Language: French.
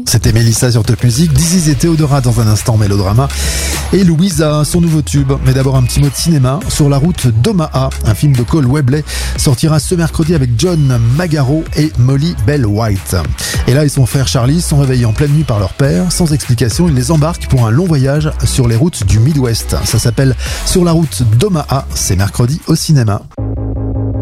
C'était Mélissa sur Top Music, Dizzy et Théodora dans un instant mélodrama. Et Louisa, son nouveau tube. Mais d'abord un petit mot de cinéma. Sur la route d'Omaha, un film de Cole Webley sortira ce mercredi avec John Magaro et Molly Bell White. Et là, et son frère Charlie sont réveillés en pleine nuit par leur père. Sans explication, ils les embarquent pour un long voyage sur les routes du Midwest. Ça s'appelle Sur la route d'Omaha. C'est mercredi au cinéma.